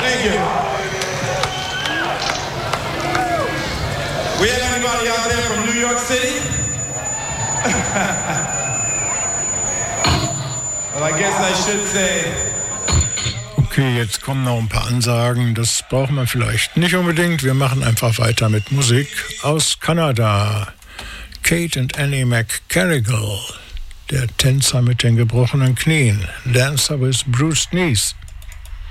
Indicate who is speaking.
Speaker 1: Thank you. We have anybody out there from New York City? Well, I guess I should say.
Speaker 2: Okay, jetzt kommen noch ein paar Ansagen. Das braucht man vielleicht nicht unbedingt. Wir machen einfach weiter mit Musik aus Kanada. Kate und Annie McCarrigal, der Tänzer mit den gebrochenen Knien. Dancer with Bruised Knees.